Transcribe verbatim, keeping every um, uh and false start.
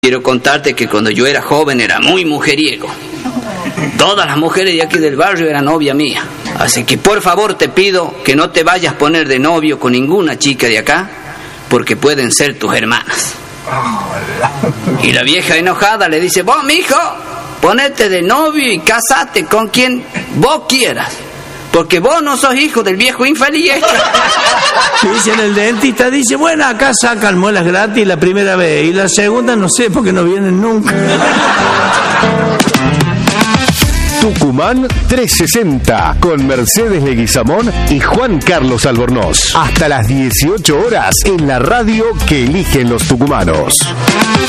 Quiero contarte que cuando yo era joven era muy mujeriego. Todas las mujeres de aquí del barrio eran novia mía. Así que por favor te pido que no te vayas a poner de novio con ninguna chica de acá, porque pueden ser tus hermanas. Y la vieja enojada le dice: vos, mijo, ponete de novio y casate con quien vos quieras, porque vos no sos hijo del viejo infeliz. Dice el dentista, dice, bueno, acá sacan muelas gratis la primera vez, y la segunda no sé, porque no vienen nunca. Tucumán trescientos sesenta con Mercedes Leguizamón y Juan Carlos Albornoz. Hasta las dieciocho horas en la radio que eligen los tucumanos.